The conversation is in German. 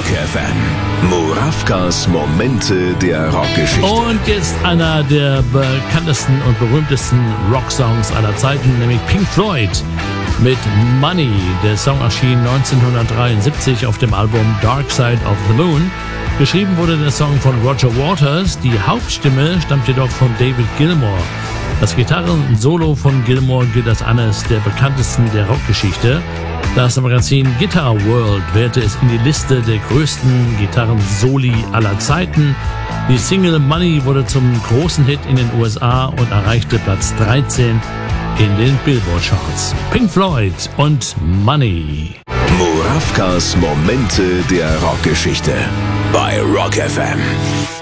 Rock FM. Murawkas Momente der Rockgeschichte. Und jetzt einer der bekanntesten und berühmtesten Rocksongs aller Zeiten, nämlich Pink Floyd mit Money. Der Song erschien 1973 auf dem Album Dark Side of the Moon. Geschrieben wurde der Song von Roger Waters. Die Hauptstimme stammt jedoch von David Gilmour. Das Gitarren-Solo von Gilmour gilt als eines der bekanntesten der Rockgeschichte. Das Magazin Guitar World wählte es in die Liste der größten Gitarren-Soli aller Zeiten. Die Single Money wurde zum großen Hit in den USA und erreichte Platz 13 in den Billboard-Charts. Pink Floyd und Money. Murawkas Momente der Rockgeschichte bei Rock FM.